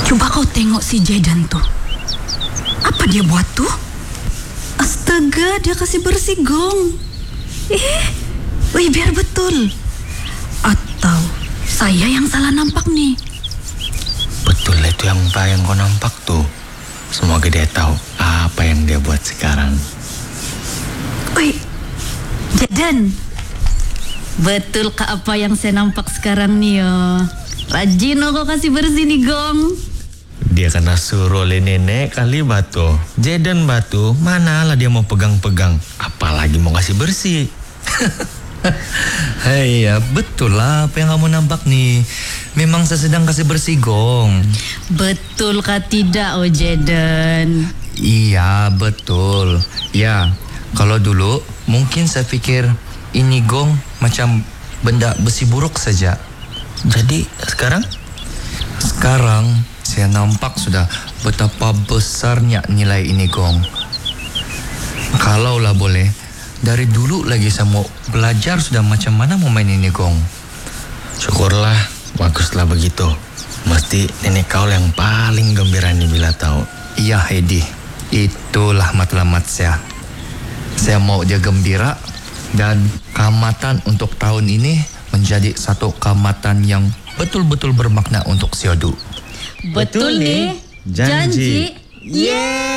Coba kau tengok si Jaden tuh. Apa dia buat tuh? Astaga, dia kasih bersih gong. Wih, biar betul. Atau saya yang salah nampak nih? Betul itu yang kau nampak tuh. Semoga dia tahu apa yang dia buat sekarang. Wih, Jaden. Betul kah apa yang saya nampak sekarang nih yo? Rajin kau kasih bersih nih gong. Dia kena suruh oleh nenek kali Batu. Jaden Batu, manalah dia mau pegang-pegang. Apalagi mau kasih bersih. Hei, ya betul lah apa yang kamu nampak nih. Memang saya sedang kasih bersih gong. Betul kah tidak, oh Jaden? Iya, betul. Ya, kalau dulu mungkin saya pikir ini gong macam benda besi buruk saja. Jadi sekarang? Sekarang saya nampak sudah betapa besarnya nilai ini gong. Kalaulah boleh, dari dulu lagi saya mau belajar sudah macam mana mau main ini gong. Syukurlah, baguslah begitu. Mesti nenek kau yang paling gembira nih bila tahu. Iya Heidi, itulah matlamat saya. Saya mau dia gembira dan kamatan untuk tahun ini menjadi satu kamatan yang betul-betul bermakna untuk Siodu. Betul nih, janji. Yeay!